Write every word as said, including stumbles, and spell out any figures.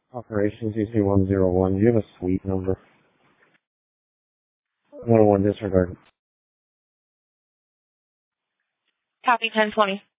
Operations U C one zero one, do you have a suite number? one oh one disregard. Copy ten twenty.